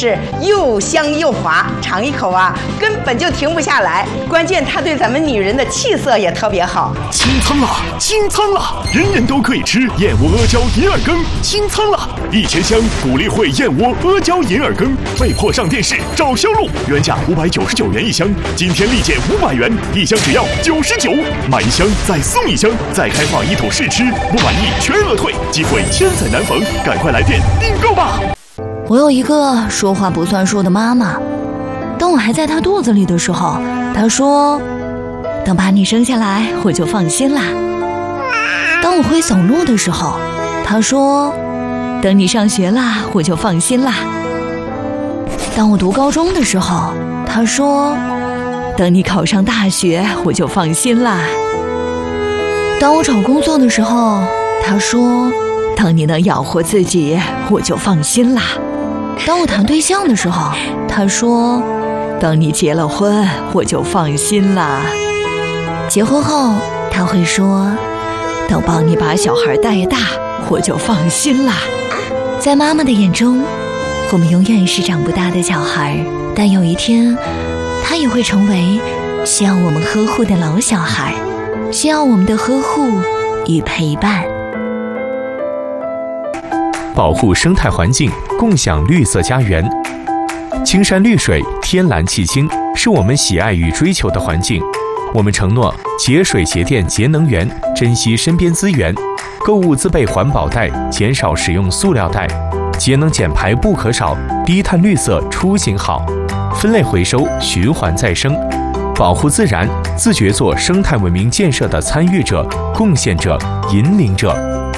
是又香又滑，尝一口啊，根本就停不下来。关键它对咱们女人的气色也特别好。 清仓了，清仓了，人人都可以吃燕窝阿胶银耳羹，清仓了！1000箱鼓励会燕窝阿胶银耳羹，被迫上电视找销路，原价599元一箱，今天立减500元，一箱只要99，买一箱再送一箱，再开放1桶试吃，不满意全额退，机会千载难逢，赶快来电订购吧！ 我有一个说话不算数的妈妈，当我还在她肚子里的时候，她说：“等把你生下来，我就放心啦。”当我会走路的时候，她说：“等你上学啦，我就放心啦。”当我读高中的时候，她说：“等你考上大学，我就放心啦。”当我找工作的时候，她说：“等你能养活自己，我就放心啦。”当我谈对象的时候，她说：“等你结了婚，我就放心啦。”结婚后，她会说：“等帮你把小孩带大，我就放心啦。”在妈妈的眼中，我们永远是长不大的小孩，但有一天，她也会成为需要我们呵护的老小孩，需要我们的呵护与陪伴。 保护生态环境，共享绿色家园。青山绿水，天蓝气清，是我们喜爱与追求的环境。我们承诺节水节电节能源，珍惜身边资源，购物自备环保袋，减少使用塑料袋，节能减排不可少，低碳绿色出行好，分类回收，循环再生。保护自然，自觉做生态文明建设的参与者、贡献者、引领者。